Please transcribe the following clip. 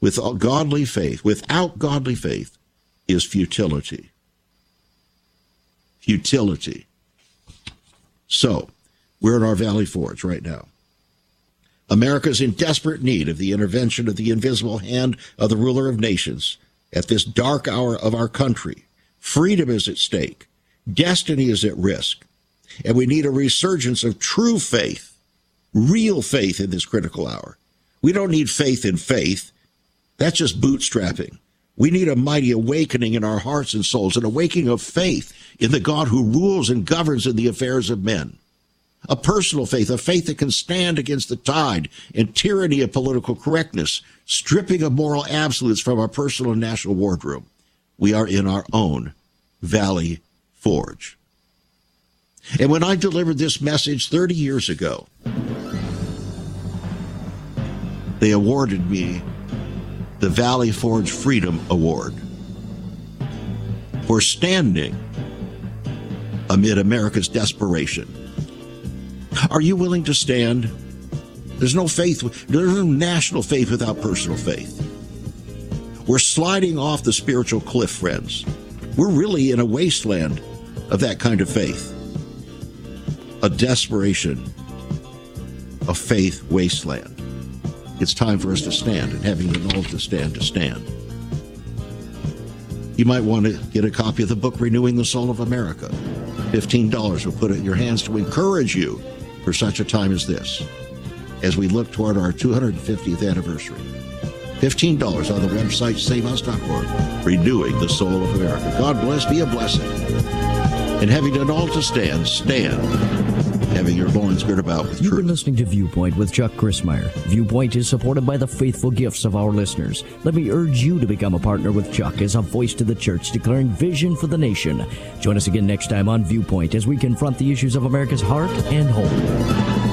with godly faith, without godly faith, is futility. Futility. So, we're in our Valley Forge right now. America's in desperate need of the intervention of the invisible hand of the ruler of nations at this dark hour of our country. Freedom is at stake. Destiny is at risk. And we need a resurgence of true faith, real faith in this critical hour. We don't need faith in faith. That's just bootstrapping. We need a mighty awakening in our hearts and souls, an awakening of faith in the God who rules and governs in the affairs of men. A personal faith, a faith that can stand against the tide and tyranny of political correctness, stripping of moral absolutes from our personal and national wardroom. We are in our own Valley Forge. And when I delivered this message 30 years ago, they awarded me the Valley Forge Freedom Award for standing amid America's desperation. Are you willing to stand? There's no faith, there's no national faith without personal faith. We're sliding off the spiritual cliff, friends. We're really in a wasteland of that kind of faith. A desperation, a faith wasteland. It's time for us to stand, and having the knowledge to stand, to stand. You might want to get a copy of the book, Renewing the Soul of America. $15 will put it in your hands to encourage you for such a time as this, as we look toward our 250th anniversary. $15 on the website, saveus.org, Renewing the Soul of America. God bless, be a blessing. And having done all to stand, stand, having your loins girt about with truth. You've been listening to Viewpoint with Chuck Crismier. Viewpoint is supported by the faithful gifts of our listeners. Let me urge you to become a partner with Chuck as a voice to the church declaring vision for the nation. Join us again next time on Viewpoint as we confront the issues of America's heart and home.